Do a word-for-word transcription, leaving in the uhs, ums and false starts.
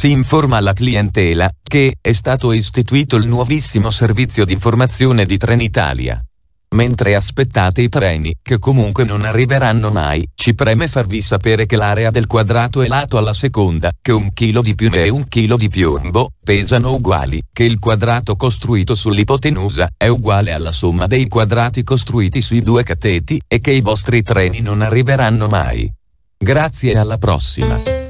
Si informa alla clientela che è stato istituito il nuovissimo servizio di informazione di Trenitalia. Mentre aspettate i treni, che comunque non arriveranno mai, ci preme farvi sapere che l'area del quadrato è lato alla seconda, che un chilo di piume e un chilo di piombo pesano uguali, che il quadrato costruito sull'ipotenusa è uguale alla somma dei quadrati costruiti sui due cateti, e che i vostri treni non arriveranno mai. Grazie e alla prossima.